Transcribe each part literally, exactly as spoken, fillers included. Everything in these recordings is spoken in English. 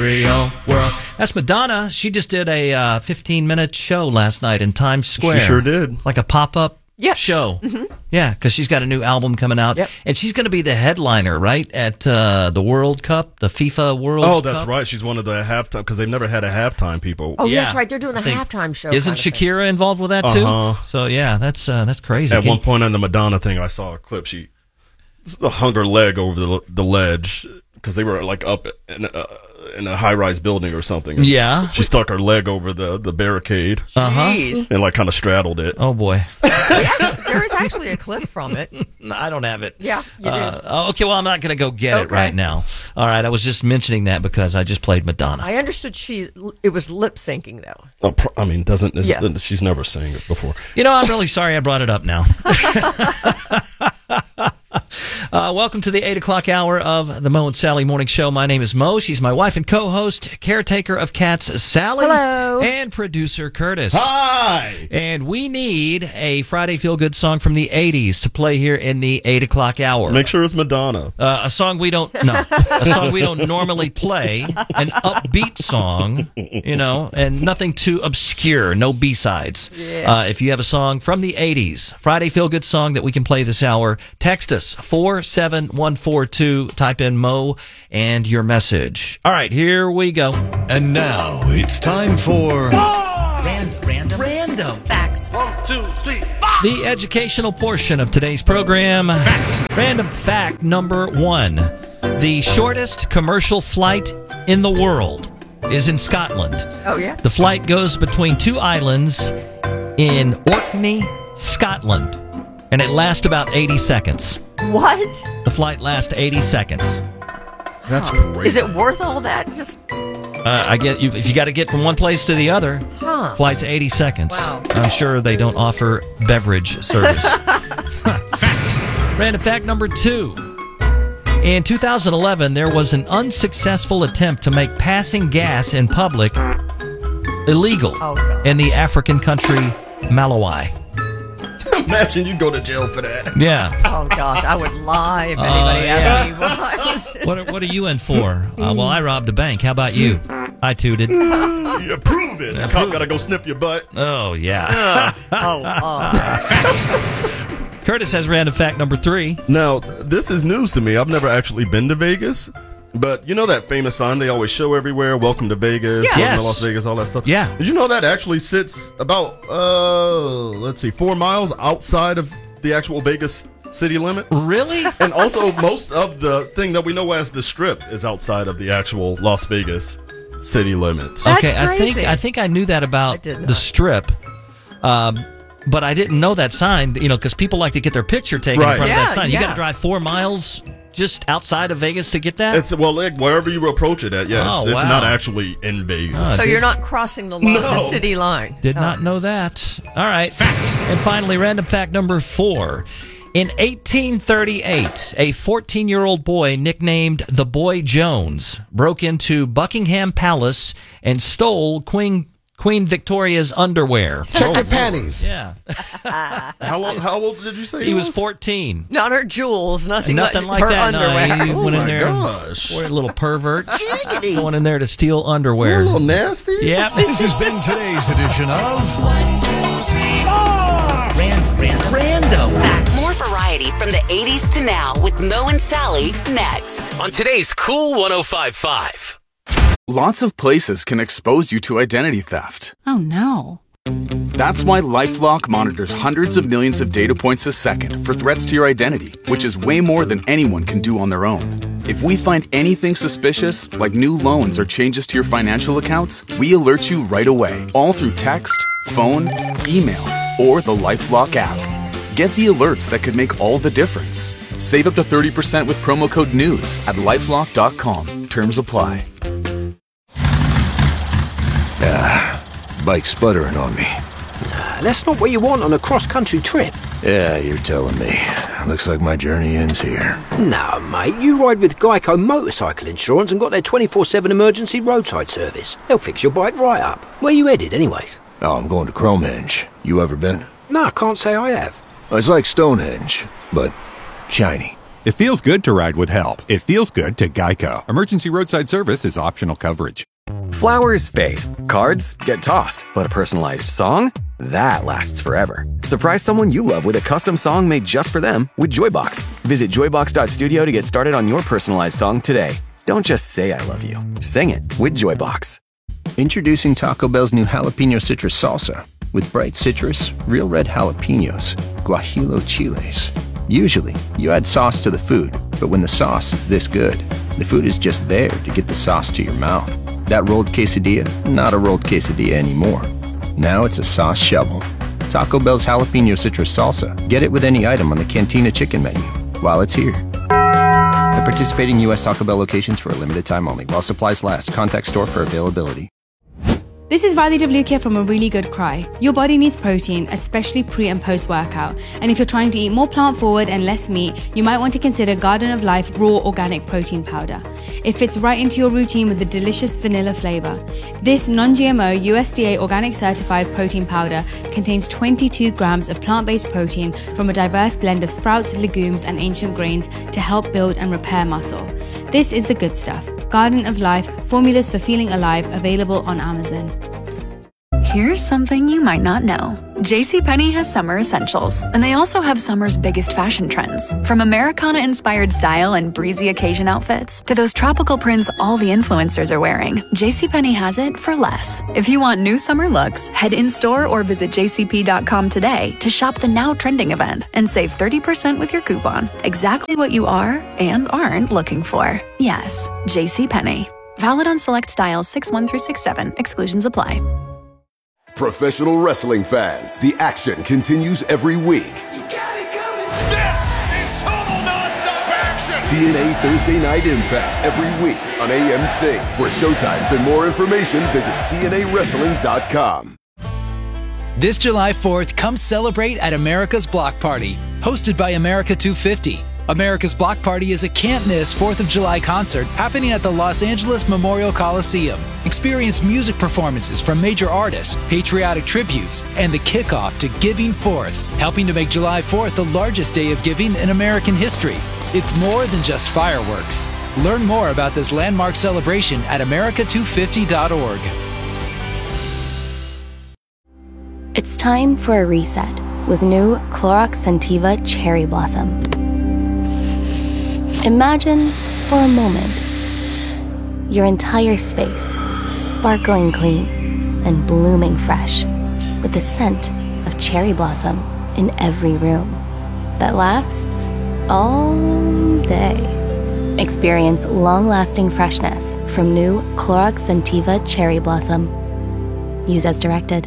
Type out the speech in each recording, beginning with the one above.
real world. That's Madonna. She just did a fifteen-minute uh, show last night in Times Square. She sure did. Like a pop-up yep. show. Mm-hmm. Yeah, because she's got a new album coming out. Yep. And she's going to be the headliner, right, at uh, the World Cup, the FIFA World oh, Cup. Oh, that's right. She's one of the halftime, because they've never had a halftime people. Oh, yeah. that's right. They're doing the halftime show. Isn't Shakira involved with that, too? Uh-huh. So, yeah, that's uh, that's crazy. At Can one point on the Madonna thing, I saw a clip. She hung her leg over the, the ledge, because they were, like, up in a, in a high-rise building or something. And yeah. She stuck her leg over the, the barricade. Uh-huh. And, like, kind of straddled it. Oh, boy. There is actually a clip from it. No, I don't have it. Yeah, you do. Uh, okay, well, I'm not going to go get it Okay. right now. All right, I was just mentioning that because I just played Madonna. I understood she it was lip syncing though. Oh, pro- I mean, doesn't Yeah. she's never sang it before. You know, I'm really sorry I brought it up now. Uh, welcome to the eight o'clock hour of the Mo and Sally Morning Show. My name is Mo. She's my wife and co-host, caretaker of cats, Sally. Hello. And producer, Curtis. Hi! And we need a Friday feel-good song from the eighties to play here in the eight o'clock hour. Make sure it's Madonna. Uh, a song we don't, no, a song we don't normally play, an upbeat song, you know, and nothing too obscure, no B-sides. Yeah. Uh, if you have a song from the eighties, Friday feel-good song that we can play this hour, text us, four seven one four two, type in Mo and your message. All right, here we go. And now it's time for Random, random, random. Facts. One, two, three, five. The educational portion of today's program. Fact. Random fact number one. The shortest commercial flight in the world is in Scotland. Oh yeah. The flight goes between two islands in Orkney, Scotland, and it lasts about eighty seconds. What? The flight lasts eighty seconds. That's Huh. crazy. Is it worth all that? Just Uh, I get you, if you got to get from one place to the other, huh. flight's eighty seconds. Wow. I'm sure they don't offer beverage service. Fact. Random fact number two. In two thousand eleven, there was an unsuccessful attempt to make passing gas in public illegal Oh, God. in the African country Malawi. Imagine you go to jail for that. Yeah. Oh gosh, I would lie if anybody Uh, asked me what I was. What are, what are you in for? Uh, well, I robbed a bank. How about you? I tooted. You prove it. The cop gotta go sniff your butt. Oh, yeah. Oh, uh, Curtis has random fact number three. Now, this is news to me. I've never actually been to Vegas. But you know that famous sign they always show everywhere? Welcome to Vegas, Yeah. welcome Yes. to Las Vegas, all that stuff. Yeah. Did you know that actually sits about, uh, let's see, four miles outside of the actual Vegas city limits? Really? And also, most of the thing that we know as the Strip is outside of the actual Las Vegas city limits. That's okay, I think crazy. I think I knew that I about did not. the Strip, um, but I didn't know that sign. You know, because people like to get their picture taken Right. in front of Yeah, that sign. You yeah. got to drive four miles just outside of Vegas to get that. It's well, like, wherever you approach it at, yeah, Oh, it's, it's wow. not actually in Vegas. Oh, so did- you're not crossing the line, the No. city line. Did Oh. not know that. All right. Fact. And finally, random fact number four. In eighteen thirty-eight, a fourteen-year-old boy nicknamed the Boy Jones broke into Buckingham Palace and stole Queen Queen Victoria's underwear. Check your panties. Yeah. How long? How old did you say He was fourteen. Not her jewels, nothing, Nothing like her that. underwear. No, he Oh went in my there. gosh. Boy, a little pervert. Going in there to steal underwear. A little nasty. Yep. This has been today's edition of Random. Random. Random. Facts. More variety from the eighties to now with Mo and Sally next. On today's Cool one oh five point five. Lots of places can expose you to identity theft. Oh no. That's why LifeLock monitors hundreds of millions of data points a second for threats to your identity, which is way more than anyone can do on their own. If we find anything suspicious, like new loans or changes to your financial accounts, we alert you right away, all through text, phone, email, or the LifeLock app. Get the alerts that could make all the difference. Save up to thirty percent with promo code NEWS at lifelock dot com. Terms apply. Ah, bike sputtering on me. That's not what you want on a cross-country trip. Yeah, you're telling me. Looks like my journey ends here. No, mate, you ride with Geico Motorcycle Insurance and got their twenty-four seven emergency roadside service. They'll fix your bike right up. Where you headed, anyways? Oh, I'm going to Cromenge. You ever been? No, I can't say I have. It's like Stonehenge, but shiny. It feels good to ride with help. It feels good to Geico. Emergency roadside service is optional coverage. Flowers fade. Cards get tossed. But a personalized song? That lasts forever. Surprise someone you love with a custom song made just for them with Joybox. Visit joybox dot studio to get started on your personalized song today. Don't just say I love you. Sing it with Joybox. Introducing Taco Bell's new jalapeno citrus salsa with bright citrus, real red jalapenos, guajillo chiles. Usually, you add sauce to the food, but when the sauce is this good, the food is just there to get the sauce to your mouth. That rolled quesadilla, not a rolled quesadilla anymore. Now it's a sauce shovel. Taco Bell's jalapeno citrus salsa. Get it with any item on the Cantina chicken menu while it's here. At participating U S Taco Bell locations for a limited time only. While supplies last, contact store for availability. This is Riley DeVlukia from A Really Good Cry. Your body needs protein, especially pre and post workout. And if you're trying to eat more plant forward and less meat, you might want to consider Garden of Life Raw Organic Protein Powder. It fits right into your routine with a delicious vanilla flavor. This non-G M O U S D A organic certified protein powder contains twenty-two grams of plant-based protein from a diverse blend of sprouts, legumes, and ancient grains to help build and repair muscle. This is the good stuff. Garden of Life, formulas for feeling alive, available on Amazon. Here's something you might not know. JCPenney has summer essentials, and they also have summer's biggest fashion trends. From Americana-inspired style and breezy occasion outfits to those tropical prints all the influencers are wearing, JCPenney has it for less. If you want new summer looks, head in-store or visit j c p dot com today to shop the now trending event and save thirty percent with your coupon. Exactly what you are and aren't looking for. Yes, JCPenney. Valid on select styles six one through six seven. Exclusions apply. Professional wrestling fans, the action continues every week. You got it coming. This is total nonstop action. T N A Thursday Night Impact every week on A M C. For showtimes and more information, visit T N A wrestling dot com. This July fourth, come celebrate at America's Block Party, hosted by America two fifty. America's Block Party is a can't-miss fourth of July concert happening at the Los Angeles Memorial Coliseum. Experience music performances from major artists, patriotic tributes, and the kickoff to Giving Fourth, helping to make July fourth the largest day of giving in American history. It's more than just fireworks. Learn more about this landmark celebration at america two fifty dot org. It's time for a reset with new Clorox Scentiva Cherry Blossom. Imagine, for a moment, your entire space sparkling clean and blooming fresh with the scent of cherry blossom in every room that lasts all day. Experience long-lasting freshness from new Clorox Scentiva Cherry Blossom. Use as directed.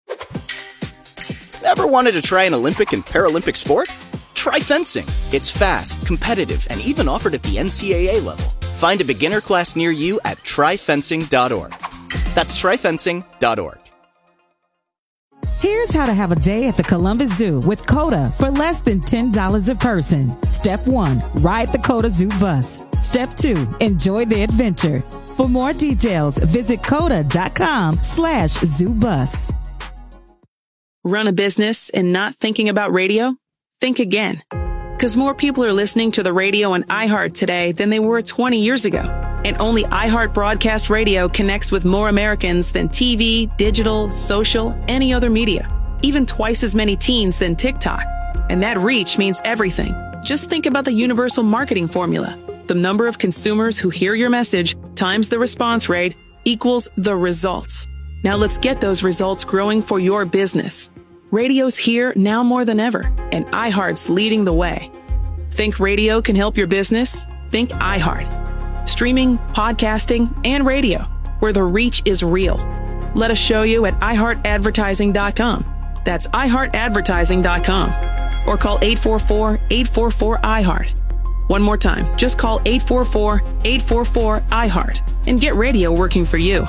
Ever wanted to try an Olympic and Paralympic sport? Try fencing. It's fast, competitive, and even offered at the N C A A level. Find a beginner class near you at try fencing dot org. That's try fencing dot org. Here's how to have a day at the Columbus Zoo with COTA for less than ten dollars a person. Step one, ride the COTA Zoo bus. Step two, enjoy the adventure. For more details, visit coda dot com slash zoo bus. Run a business and not thinking about radio? Think again. Because more people are listening to the radio on iHeart today than they were twenty years ago. And only iHeart Broadcast Radio connects with more Americans than T V, digital, social, any other media. Even twice as many teens than TikTok. And that reach means everything. Just think about the universal marketing formula. The number of consumers who hear your message times the response rate equals the results. Now let's get those results growing for your business. Radio's here now more than ever, and iHeart's leading the way. Think radio can help your business? Think iHeart. Streaming, podcasting, and radio, where the reach is real. Let us show you at i heart advertising dot com. That's i heart advertising dot com. Or call eight four four, eight four four, I heart. One more time, just call eight four four, eight four four, I heart and get radio working for you.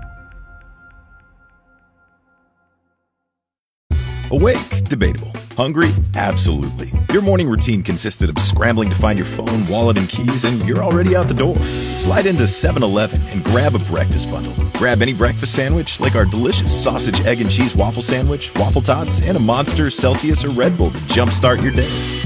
Awake? Debatable. Hungry? Absolutely. Your morning routine consisted of scrambling to find your phone, wallet, and keys, and you're already out the door. Slide into seven eleven and grab a breakfast bundle. Grab any breakfast sandwich, like our delicious sausage, egg, and cheese waffle sandwich, waffle tots, and a Monster, Celsius, or Red Bull to jumpstart your day.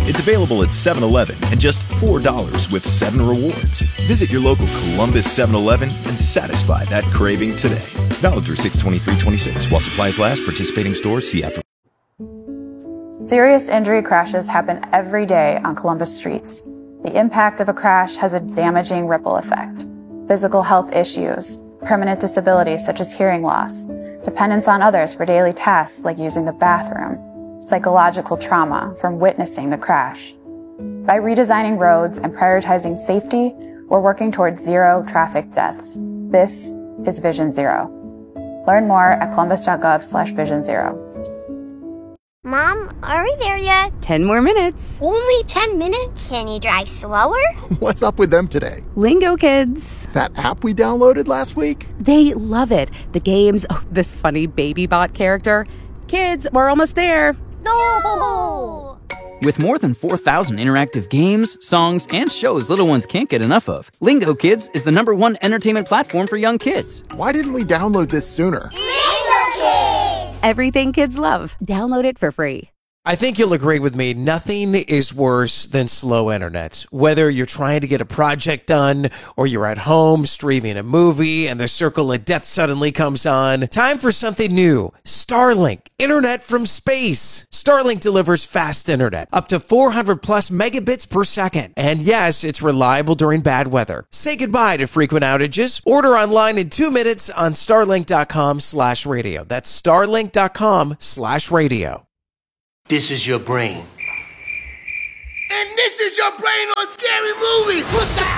It's available at seven eleven and just four dollars with seven rewards. Visit your local Columbus seven eleven and satisfy that craving today. Valid through six twenty-three twenty-six. While supplies last, participating stores, see app for... Serious injury crashes happen every day on Columbus streets. The impact of a crash has a damaging ripple effect. Physical health issues, permanent disabilities such as hearing loss, dependence on others for daily tasks like using the bathroom, psychological trauma from witnessing the crash. By redesigning roads and prioritizing safety, we're working towards zero traffic deaths. This is Vision Zero. Learn more at columbus.gov slash vision zero. Mom, are we there yet? Ten more minutes. Only ten minutes? Can you drive slower? What's up with them today? Lingo Kids. That app we downloaded last week? They love it. The games, oh, this funny baby bot character. Kids, we're almost there. No! With more than four thousand interactive games, songs, and shows little ones can't get enough of, Lingo Kids is the number one entertainment platform for young kids. Why didn't we download this sooner? Lingo Kids! Everything kids love. Download it for free. I think you'll agree with me. Nothing is worse than slow internet. Whether you're trying to get a project done or you're at home streaming a movie and the circle of death suddenly comes on. Time for something new. Starlink. Internet from space. Starlink delivers fast internet. Up to four hundred plus megabits per second. And yes, it's reliable during bad weather. Say goodbye to frequent outages. Order online in two minutes on starlink.com slash radio. That's starlink.com slash radio. This is your brain. And this is your brain on Scary Movie. What's up?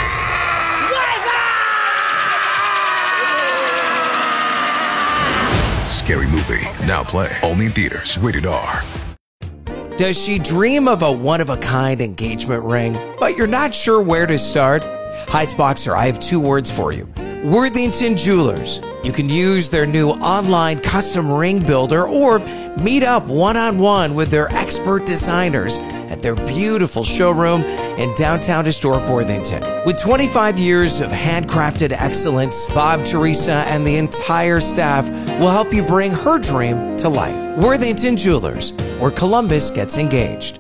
Scary Movie, now playing only in theaters, rated R. Does she dream of a one-of-a-kind engagement ring, but you're not sure where to start? Heights Boxer, I have two words for you. Worthington Jewelers. You can use their new online custom ring builder or meet up one-on-one with their expert designers at their beautiful showroom in downtown historic Worthington. With twenty-five years of handcrafted excellence, Bob, Teresa, and the entire staff will help you bring her dream to life. Worthington Jewelers, where Columbus gets engaged.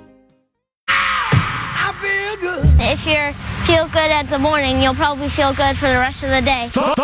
If you feel good at the morning, you'll probably feel good for the rest of the day.